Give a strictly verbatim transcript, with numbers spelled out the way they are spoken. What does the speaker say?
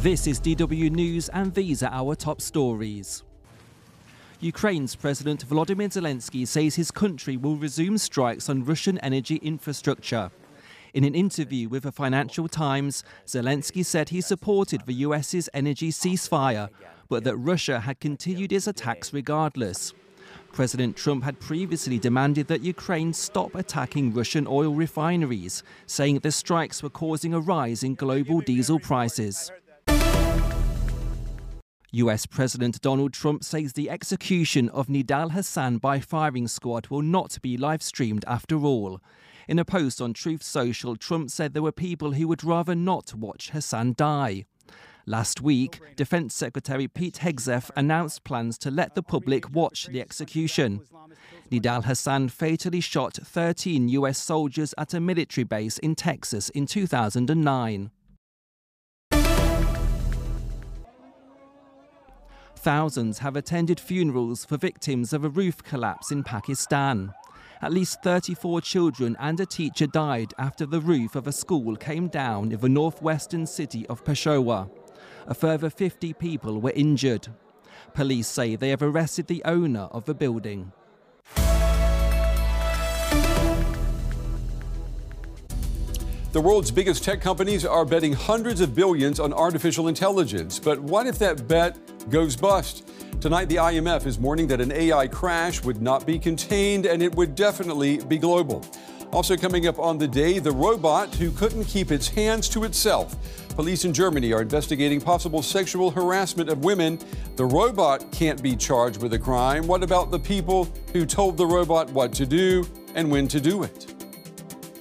This is D W News and these are our top stories. Ukraine's President Volodymyr Zelensky says his country will resume strikes on Russian energy infrastructure. In an interview with the Financial Times, Zelensky said he supported the U S's energy ceasefire, but that Russia had continued its attacks regardless. President Trump had previously demanded that Ukraine stop attacking Russian oil refineries, saying the strikes were causing a rise in global diesel prices. U S President Donald Trump says the execution of Nidal Hasan by firing squad will not be live-streamed after all. In a post on Truth Social, Trump said there were people who would rather not watch Hasan die. Last week, Defense Secretary Pete Hegseth announced plans to let the public watch the execution. Nidal Hasan fatally shot thirteen U S soldiers at a military base in Texas in two thousand nine. Thousands have attended funerals for victims of a roof collapse in Pakistan. At least thirty-four children and a teacher died after the roof of a school came down in the northwestern city of Peshawar. A further fifty people were injured. Police say they have arrested the owner of the building. The world's biggest tech companies are betting hundreds of billions on artificial intelligence. But what if that bet goes bust? Tonight, the I M F is warning that an A I crash would not be contained and it would definitely be global. Also coming up on the day, the robot who couldn't keep its hands to itself. Police in Germany are investigating possible sexual harassment of women. The robot can't be charged with a crime. What about the people who told the robot what to do and when to do it?